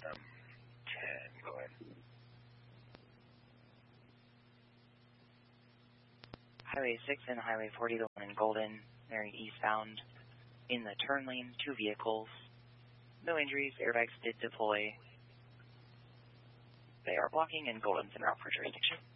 10, go ahead. Highway 6 and Highway 40, the one in Golden, Mary eastbound. In the turn lane, 2 vehicles. No injuries, airbags did deploy. They are blocking and Golden's en route for jurisdiction.